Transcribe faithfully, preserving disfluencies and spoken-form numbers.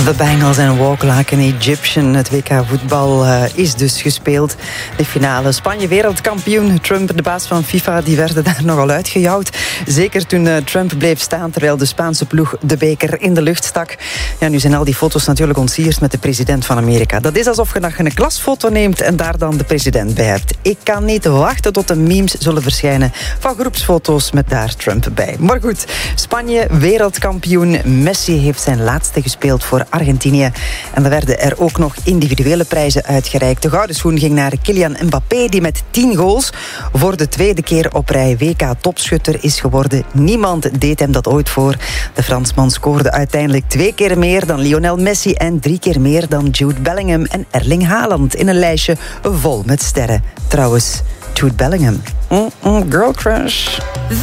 The Bengals en Walk Like an Egyptian. Het W K voetbal uh, is dus gespeeld. De finale. Spanje wereldkampioen. Trump, de baas van FIFA, die werden daar nogal uitgejouwd. Zeker toen uh, Trump bleef staan terwijl de Spaanse ploeg de beker in de lucht stak. Ja, nu zijn al die foto's natuurlijk ontsierd met de president van Amerika. Dat is alsof je nog een klasfoto neemt en daar dan de president bij hebt. Ik kan niet wachten tot de memes zullen verschijnen van groepsfoto's met daar Trump bij. Maar goed, Spanje wereldkampioen. Messi heeft zijn laatste gespeeld voor Argentinië. En er werden er ook nog individuele prijzen uitgereikt. De gouden schoen ging naar Kylian Mbappé, die met tien goals voor de tweede keer op rij W K-topschutter is geworden. Niemand deed hem dat ooit voor. De Fransman scoorde uiteindelijk twee keer meer dan Lionel Messi en drie keer meer dan Jude Bellingham en Erling Haaland in een lijstje vol met sterren. Trouwens, Jude Bellingham. Mm-mm, girl crush.